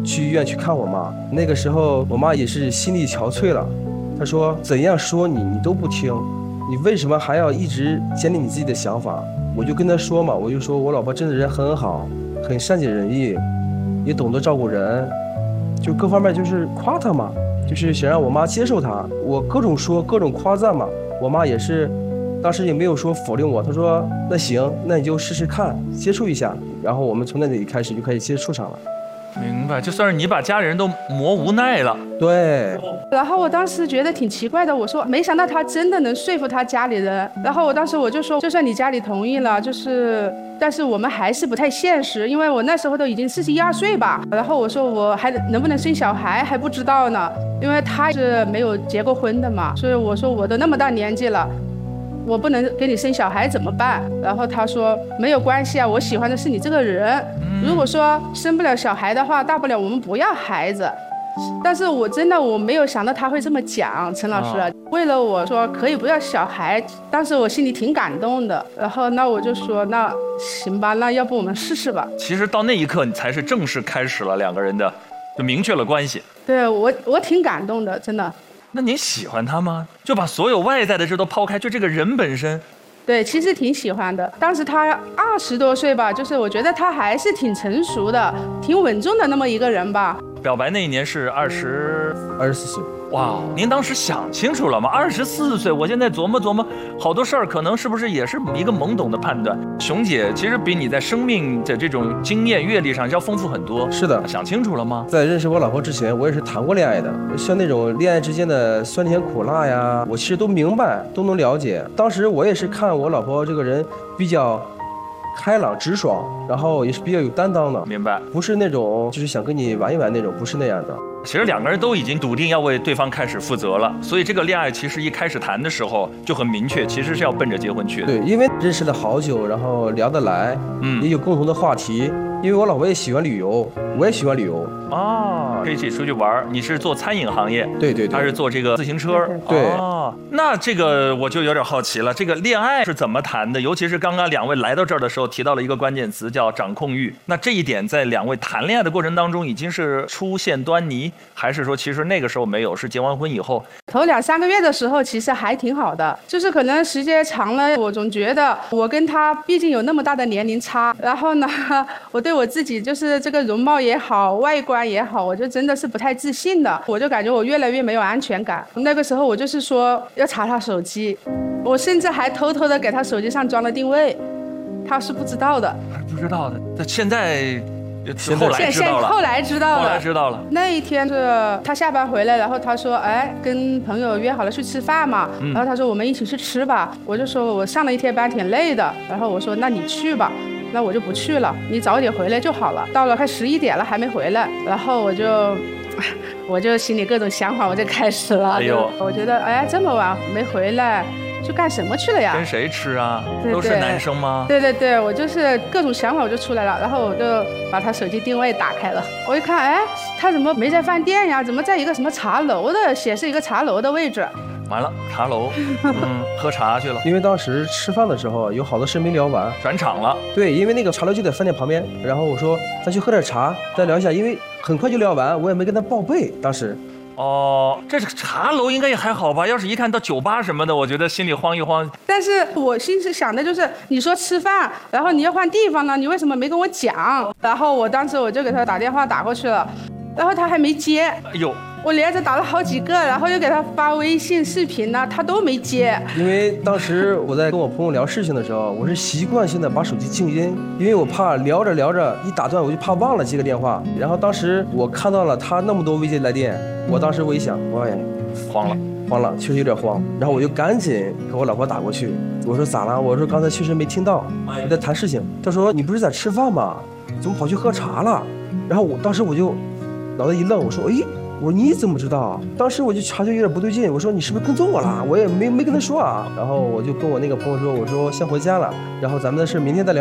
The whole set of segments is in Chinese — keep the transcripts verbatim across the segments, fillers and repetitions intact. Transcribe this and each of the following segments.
去医院去看我妈。那个时候我妈也是心力憔悴了，她说怎样说你你都不听，你为什么还要一直坚定你自己的想法？我就跟她说嘛，我就说我老婆真的人很好，很善解人意，也懂得照顾人，就各方面就是夸她嘛，就是想让我妈接受她。我各种说各种夸赞嘛，我妈也是当时也没有说否定我，她说那行，那你就试试看，接触一下。然后我们从那里开始就开始接触上了。 明白，就算是你把家人都磨无奈了。 对。 然后我当时觉得挺奇怪的，我说没想到他真的能说服他家里人。然后我当时我就说，就算你家里同意了，就是但是我们还是不太现实，因为我那时候都已经四十一二岁吧。然后我说我还能不能生小孩还不知道呢，因为他是没有结过婚的嘛，所以我说我都那么大年纪了，我不能给你生小孩怎么办？然后他说没有关系啊，我喜欢的是你这个人。如果说生不了小孩的话，大不了我们不要孩子。但是我真的我没有想到他会这么讲，陈老师、啊、为了我说可以不要小孩，当时我心里挺感动的。然后那我就说那行吧，那要不我们试试吧。 其实到那一刻你才是正式开始了两个人的就明确了关系。 对，我我挺感动的，真的。 那你喜欢他吗？就把所有外在的这都抛开，就这个人本身。 对，其实挺喜欢的。当时他二十多岁吧，就是我觉得他还是挺成熟的，挺稳重的那么一个人吧。 表白那一年是二十二十四岁。 哇，您当时想清楚了吗？二十四岁，我现在琢磨琢磨，好多事儿可能是不是也是一个懵懂的判断。熊姐其实比你在生命的这种经验阅历上要丰富很多。 是的。 想清楚了吗？ 在认识我老婆之前，我也是谈过恋爱的，像那种恋爱之间的酸甜苦辣呀，我其实都明白，都能了解。当时我也是看我老婆这个人比较开朗直爽，然后也是比较有担当的。 明白。 不是那种就是想跟你玩一玩那种，不是那样的。 其实两个人都已经笃定要为对方开始负责了，所以这个恋爱其实一开始谈的时候就很明确，其实是要奔着结婚去的。 对，因为认识了好久，然后聊得来，嗯，也有共同的话题。因为我老婆也喜欢旅游，我也喜欢旅游。 哦，可以一起出去玩。你是做餐饮行业？ 对对对。 他是做这个自行车。 对。 哦，那这个我就有点好奇了，这个恋爱是怎么谈的？尤其是刚刚两位来到这儿的时候提到了一个关键词叫掌控欲。那这一点在两位谈恋爱的过程当中已经是出现端倪，还是说其实那个时候没有，是结完婚以后？ 头两三个月的时候其实还挺好的，就是可能时间长了，我总觉得我跟他毕竟有那么大的年龄差，然后呢，我对我自己就是这个容貌也好，外观也好，我就真的是不太自信的，我就感觉我越来越没有安全感。那个时候我就是说要查他手机，我甚至还偷偷的给他手机上装了定位，他是不知道的。 不知道的，那现在后来知道了， 后来知道了， 后来知道了。 那一天是他下班回来，然后他说，哎，跟朋友约好了去吃饭嘛，嗯、然后他说我们一起去吃吧。我就说我上了一天班挺累的，然后我说那你去吧，那我就不去了，你早点回来就好了。到了快十一点了还没回来，然后我就我就心里各种想法我就开始了。哎呦，我觉得哎这么晚没回来。去干什么去了呀？ 跟谁吃啊？对对都是男生吗？ 对对对，我就是各种想法我就出来了，然后我就把他手机定位打开了，我一看，哎，他怎么没在饭店呀？怎么在一个什么茶楼的，显示一个茶楼的位置？ 完了，茶楼，嗯，喝茶去了。 因为当时吃饭的时候有好多事没聊完， 转场了。 对，因为那个茶楼就在饭店旁边，然后我说咱去喝点茶，再聊一下，因为很快就聊完，我也没跟他报备，当时。 哦，这是茶楼应该也还好吧？要是一看到酒吧什么的，我觉得心里慌一慌。 但是我心里想的就是，你说吃饭，然后你要换地方呢，你为什么没跟我讲？然后我当时我就给他打电话打过去了，然后他还没接。哎呦！我连着打了好几个，然后又给他发微信视频呢，他都没接。 因为当时我在跟我朋友聊事情的时候，我是习惯性的把手机静音，因为我怕聊着聊着一打断，我就怕忘了接个电话。然后当时我看到了他那么多微信来电，我当时我一想，哎， 慌了， 慌了，确实有点慌。然后我就赶紧给我老婆打过去，我说咋了？我说刚才确实没听到，我在谈事情。他说你不是在吃饭吗？怎么跑去喝茶了？然后我当时我就脑袋一愣，我说哎。我说你怎么知道？当时我就察觉有点不对劲，我说你是不是跟踪我了？我也没没跟他说啊。然后我就跟我那个朋友说，我说先回家了，然后咱们的事明天再聊。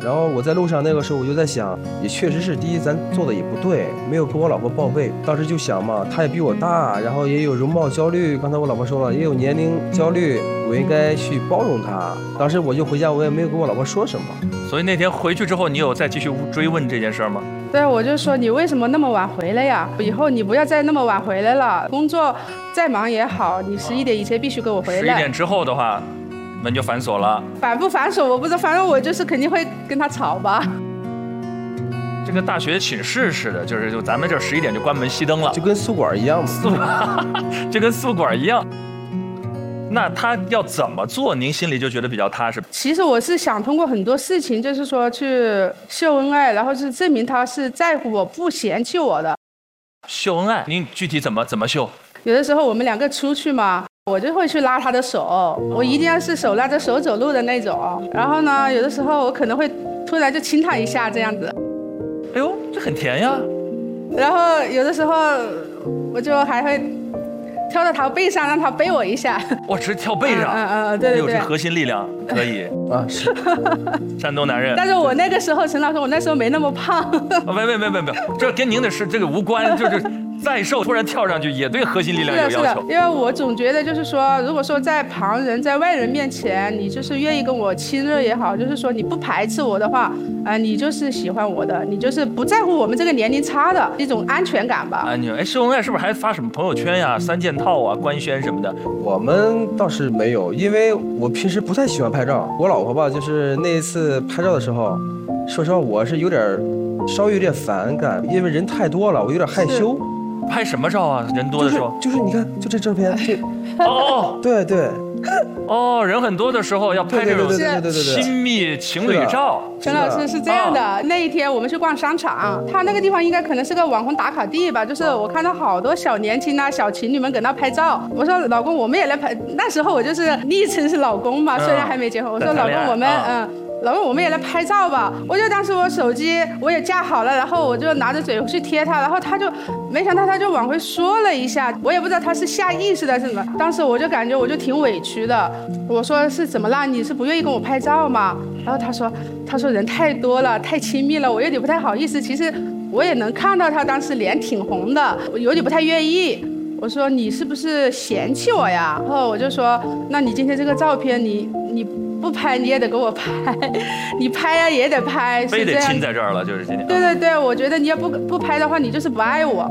然后我在路上那个时候我就在想，也确实是，第一咱做的也不对，没有跟我老婆报备。当时就想嘛，她也比我大，然后也有容貌焦虑，刚才我老婆说了，也有年龄焦虑，我应该去包容她。当时我就回家，我也没有跟我老婆说什么。 所以那天回去之后，你有再继续追问这件事吗？ 对，我就说你为什么那么晚回来呀？以后你不要再那么晚回来了，工作再忙也好，你十一点以前必须给我回来。 十一点之后的话，门就反锁了。 反不反锁我不知道，反正我就是肯定会跟他吵吧。 这跟大学寝室似的，就是就咱们这十一点就关门熄灯了， 就跟宿管一样宿就跟宿管一样。那他要怎么做，您心里就觉得比较踏实？ 其实我是想通过很多事情，就是说去秀恩爱，然后是证明他是在乎我，不嫌弃我的。 秀恩爱，您具体怎么怎么秀？ 有的时候我们两个出去嘛，我就会去拉他的手，我一定要是手拉着手走路的那种。然后呢，有的时候我可能会突然就亲他一下这样子。 哎呦，这很甜呀。 然后有的时候我就还会跳到他背上，让他背我一下。 我只跳背上， 嗯嗯嗯，对对对， 有这核心力量可以啊，是山东男人。 但是我那个时候，陈老师，我那时候没那么胖。 没没没没没，这跟您的是这个无关，就是再瘦突然跳上去也对核心力量有要求。 是的，是的，因为我总觉得就是说，如果说在旁人、在外人面前，你就是愿意跟我亲热也好，就是说你不排斥我的话，啊、呃，你就是喜欢我的，你就是不在乎我们这个年龄差的一种安全感吧。 安全，哎，秀恩爱是不是还发什么朋友圈呀、三件套啊、官宣什么的？ 我们倒是没有，因为我平时不太喜欢拍照。我老婆吧，就是那一次拍照的时候，说实话我是有点稍微有点反感，因为人太多了，我有点害羞。 拍什么照啊？人多的时候， 就是、就是、你看，就这照片，就哦， 对对， 哦，人很多的时候要拍这种亲密情侣照。 陈老师是这样的，那一天我们去逛商场，他那个地方应该可能是个网红打卡地吧，就是我看到好多小年轻啊、小情侣们搁那拍照。我说老公，我们也来拍。那时候我就是昵称是老公嘛，虽然还没结婚。我说老公，我们嗯。老公，我们也来拍照吧。我就当时我手机我也架好了，然后我就拿着嘴去贴他，然后他就没想到他就往回缩了一下，我也不知道他是下意识的是什么。当时我就感觉我就挺委屈的，我说是怎么了？你是不愿意跟我拍照吗？然后他说他说人太多了，太亲密了，我有点不太好意思。其实我也能看到他当时脸挺红的，我有点不太愿意。我说你是不是嫌弃我呀？然后我就说那你今天这个照片你你。不拍你也得给我拍，你拍呀、啊、也得拍， 非得亲在这儿了，就是今天。 对对对，我觉得你要不不拍的话，你就是不爱我。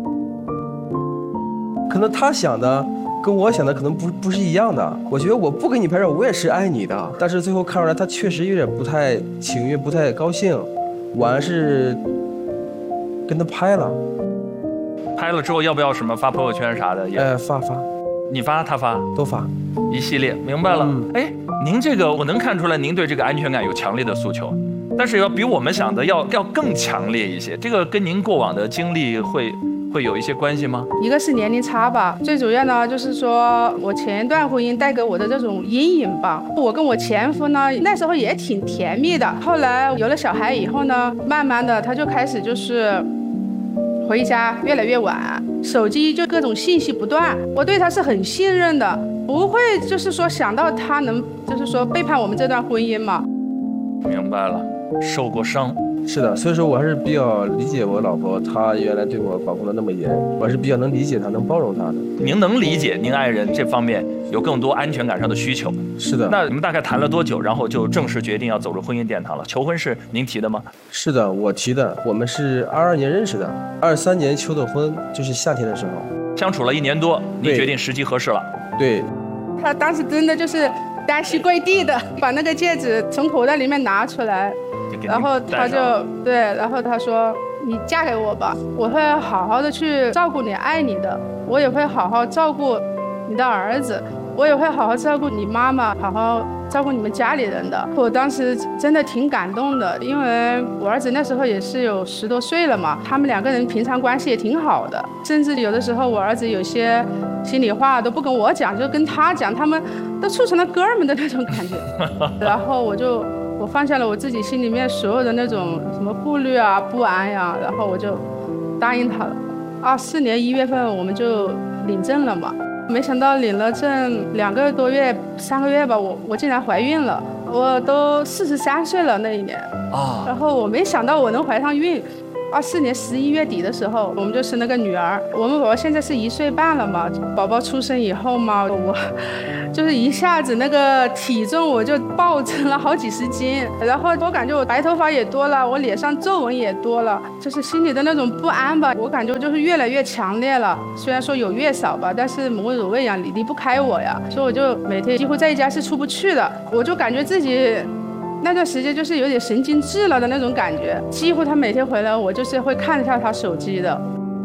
可能他想的跟我想的可能不不是一样的。我觉得我不给你拍照，我也是爱你的。但是最后看出来，他确实有点不太情愿，不太高兴。我还是跟他拍了。 拍了之后要不要什么发朋友圈啥的？也呃，发发。 你发他发都发， 一系列，明白了。哎、嗯，您这个我能看出来，您对这个安全感有强烈的诉求，但是要比我们想的要要更强烈一些。这个跟您过往的经历会会有一些关系吗？ 一个是年龄差吧，最主要呢就是说我前一段婚姻带给我的这种阴影吧。我跟我前夫呢那时候也挺甜蜜的，后来有了小孩以后呢，慢慢的他就开始就是回家越来越晚，手机就各种信息不断。我对他是很信任的，不会就是说想到他能就是说背叛我们这段婚姻嘛。 明白了，受过伤。 是的，所以说我还是比较理解我老婆，她原来对我管控的那么严，我还是比较能理解她，能包容她的。 您能理解您爱人这方面有更多安全感上的需求？ 是的。 那你们大概谈了多久，然后就正式决定要走入婚姻殿堂了？求婚是您提的吗？ 是的，我提的。我们是二二年认识的，二三年求的婚，就是夏天的时候。 相处了一年多，你决定时机合适了。 对。 他当时真的就是单膝跪地的，把那个戒指从口袋里面拿出来。然后他就对，然后他说你嫁给我吧，我会好好的去照顾你，爱你的，我也会好好照顾你的儿子，我也会好好照顾你妈妈，好好照顾你们家里人的。我当时真的挺感动的，因为我儿子那时候也是有十多岁了嘛，他们两个人平常关系也挺好的，甚至有的时候我儿子有些心里话都不跟我讲，就跟他讲，他们都处成了哥们的那种感觉。然后我就我放下了我自己心里面所有的那种什么顾虑啊、不安呀、啊，然后我就答应他了。二四年一月份我们就领证了嘛，没想到领了证两个多月、三个月吧，我我竟然怀孕了。 我都四十三岁了那一年啊， 然后我没想到我能怀上孕。二四年十一月底的时候，我们就生了个女儿。我们宝宝现在是一岁半了嘛，宝宝出生以后嘛，我就是一下子那个体重我就暴增了好几十斤，然后我感觉我白头发也多了，我脸上皱纹也多了，就是心里的那种不安吧，我感觉就是越来越强烈了。虽然说有月嫂吧，但是母乳喂养离离不开我呀，所以我就每天几乎在家是出不去的，我就感觉自己那段时间就是有点神经质了的那种感觉，几乎他每天回来我就是会看一下他手机的。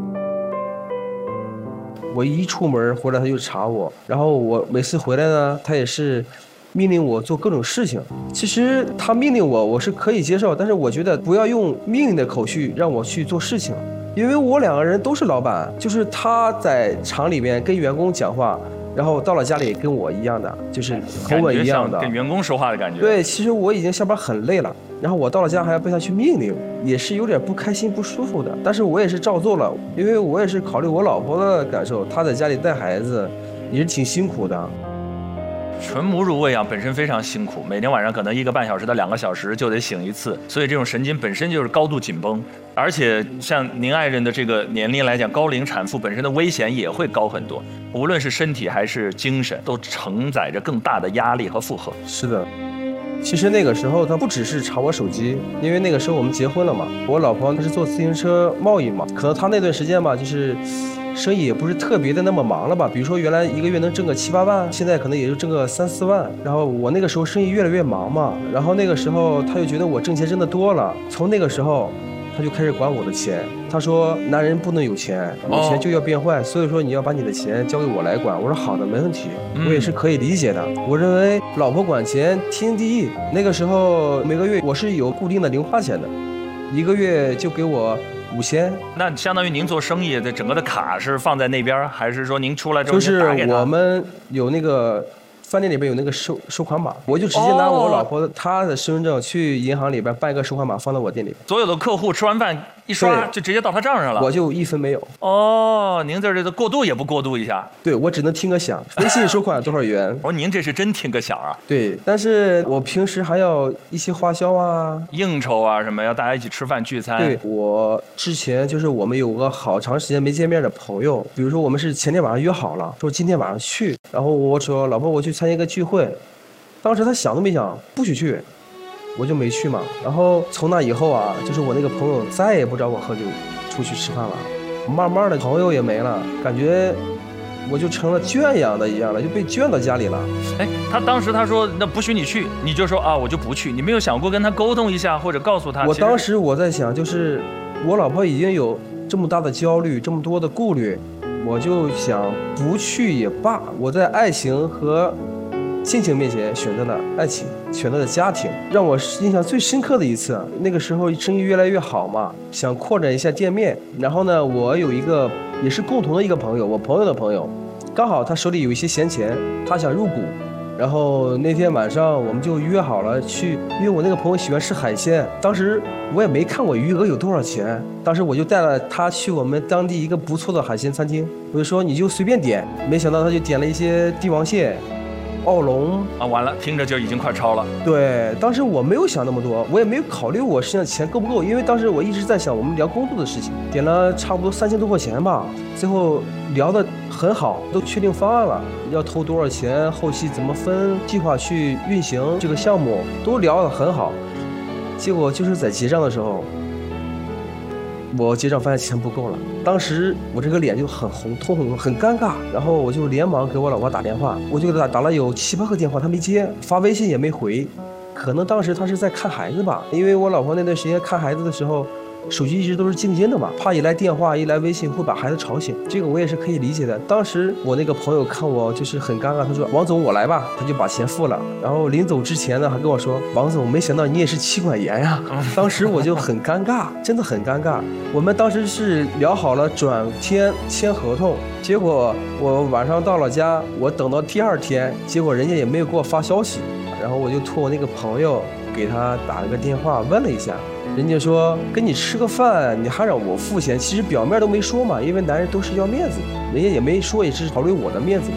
我一出门回来他就查我，然后我每次回来呢，他也是命令我做各种事情。其实他命令我我是可以接受，但是我觉得不要用命令的口气让我去做事情，因为我两个人都是老板，就是他在厂里面跟员工讲话，然后到了家里跟我一样的，就是口吻一样的， 跟员工说话的感觉。 对，其实我已经下班很累了，然后我到了家还要被他去命令，也是有点不开心不舒服的。但是我也是照做了，因为我也是考虑我老婆的感受，她在家里带孩子也是挺辛苦的。 纯母乳喂养本身非常辛苦，每天晚上可能一个半小时到两个小时就得醒一次，所以这种神经本身就是高度紧绷。而且像您爱人的这个年龄来讲，高龄产妇本身的危险也会高很多，无论是身体还是精神，都承载着更大的压力和负荷。 是的，其实那个时候他不只是查我手机，因为那个时候我们结婚了嘛，我老婆她是做自行车贸易嘛，可能她那段时间吧，就是生意也不是特别的那么忙了吧，比如说原来一个月能挣个七八万，现在可能也就挣个三四万。然后我那个时候生意越来越忙嘛，然后那个时候他就觉得我挣钱挣得多了，从那个时候他就开始管我的钱。他说男人不能有钱，有钱就要变坏，所以说你要把你的钱交给我来管。我说好的，没问题，我也是可以理解的。我认为老婆管钱天经地义。那个时候每个月我是有固定的零花钱的，一个月就给我五千。 那相当于您做生意的整个的卡是放在那边，还是说您出来之后就是打给他？ 我们有那个饭店里边有那个收收款码，我就直接拿我老婆她的身份证去银行里边办一个收款码放到我店里边。 所有的客户吃完饭一刷就直接到他账上了， 我就一分没有。 哦，您这这个过渡也不过渡一下？ 对，我只能听个响，微信收款多少元？ 我说您这是真听个响啊。 对，但是我平时还要一些花销啊、 应酬啊什么，要大家一起吃饭聚餐。 对，我之前就是我们有个好长时间没见面的朋友，比如说我们是前天晚上约好了，说今天晚上去，然后我说老婆我去参加一个聚会，当时他想都没想，不许去。我就没去嘛，然后从那以后啊，就是我那个朋友再也不找我喝酒出去吃饭了，慢慢的朋友也没了，感觉我就成了圈养的一样了，就被圈到家里了。 哎，他当时他说那不许你去，你就说啊我就不去，你没有想过跟他沟通一下或者告诉他？ 我当时我在想，就是我老婆已经有这么大的焦虑，这么多的顾虑，我就想不去也罢。我在爱情和亲情面前选择了爱情，选择了家庭。让我印象最深刻的一次，那个时候生意越来越好嘛，想扩展一下店面。然后呢，我有一个也是共同的一个朋友，我朋友的朋友，刚好他手里有一些闲钱，他想入股。然后那天晚上我们就约好了去，因为我那个朋友喜欢吃海鲜，当时我也没看过余额有多少钱，当时我就带了他去我们当地一个不错的海鲜餐厅，我就说你就随便点，没想到他就点了一些帝王蟹、澳龙啊，完了，听着就已经快超了。 对，当时我没有想那么多，我也没有考虑我身上钱够不够，因为当时我一直在想我们聊工作的事情，点了差不多三千多块钱吧，最后聊得很好，都确定方案了，要投多少钱，后期怎么分，计划去运行这个项目，都聊得很好。结果就是在结账的时候，我结账发现钱不够了，当时我这个脸就很红，通红，很尴尬，然后我就连忙给我老婆打电话，我就给她打了有七八个电话，她没接，发微信也没回，可能当时她是在看孩子吧，因为我老婆那段时间看孩子的时候，手机一直都是静音的嘛，怕一来电话一来微信会把孩子吵醒，这个我也是可以理解的。当时我那个朋友看我就是很尴尬，他说王总我来吧，他就把钱付了，然后临走之前呢还跟我说王总没想到你也是妻管严呀，当时我就很尴尬，真的很尴尬。我们当时是聊好了转天签合同，结果我晚上到了家，我等到第二天，结果人家也没有给我发消息，然后我就托我那个朋友给他打了个电话问了一下，人家说跟你吃个饭你还让我付钱，其实表面都没说嘛，因为男人都是要面子，人家也没说，也是考虑我的面子。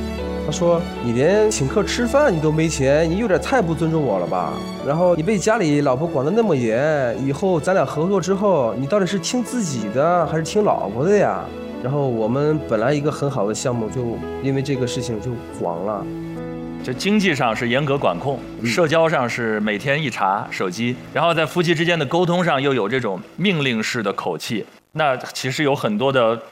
他说你连请客吃饭你都没钱，你有点太不尊重我了吧？然后你被家里老婆管得那么严，以后咱俩合作之后，你到底是听自己的还是听老婆的呀？然后我们本来一个很好的项目，就因为这个事情就黄了。 就经济上是严格管控，社交上是每天一查手机，然后在夫妻之间的沟通上又有这种命令式的口气。那其实有很多的